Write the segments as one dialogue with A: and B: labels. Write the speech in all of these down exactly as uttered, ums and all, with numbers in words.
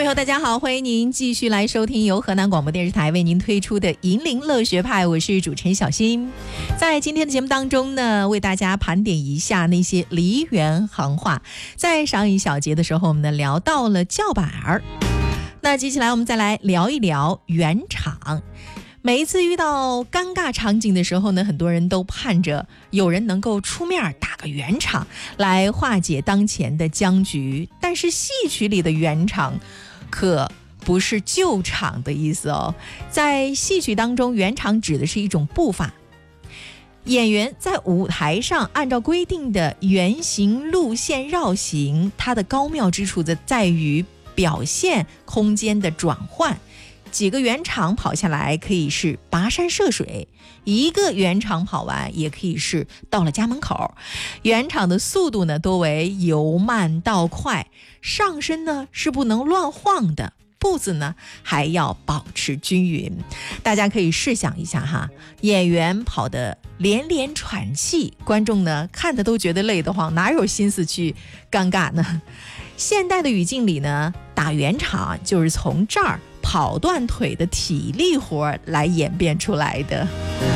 A: 朋友大家好，欢迎您继续来收听由河南广播电视台为您推出的银铃乐学派，我是主持人小新。在今天的节目当中呢，为大家盘点一下那些梨园行话。在上一小节的时候，我们呢聊到了叫板儿，那接下来我们再来聊一聊圆场。每一次遇到尴尬场景的时候呢，很多人都盼着有人能够出面打个圆场来化解当前的僵局，但是戏曲里的圆场可不是救场的意思哦。在戏曲当中，圆场指的是一种步伐，演员在舞台上按照规定的圆形路线绕行，它的高妙之处则在于表现空间的转换。几个圆场跑下来可以是跋山涉水，一个圆场跑完也可以是到了家门口。圆场的速度呢多为由慢到快，上身呢是不能乱晃的，步子呢还要保持均匀。大家可以试想一下哈，演员跑得连连喘气，观众呢看的都觉得累得慌，哪有心思去尴尬呢？现代的语境里呢，打圆场就是从这儿跑断腿的体力活来演变出来的。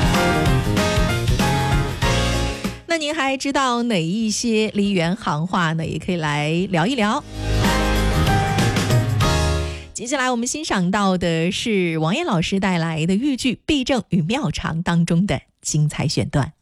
A: 那您还知道哪一些梨园行话呢？也可以来聊一聊。接下来我们欣赏到的是王艳老师带来的豫剧《避正与妙常》当中的精彩选段。